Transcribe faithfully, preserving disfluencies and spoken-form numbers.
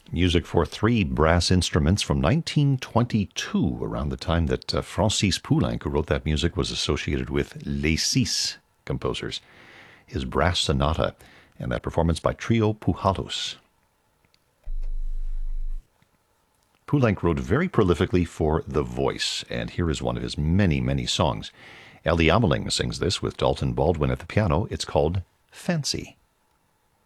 Music for three brass instruments from nineteen twenty-two, around the time that uh, Francis Poulenc, who wrote that music, was associated with Les Six composers. His Brass Sonata, and that performance by Trio Pujalos. Poulenc wrote very prolifically for The Voice, and here is one of his many, many songs. Ellie Ameling sings this with Dalton Baldwin at the piano. It's called Fancy.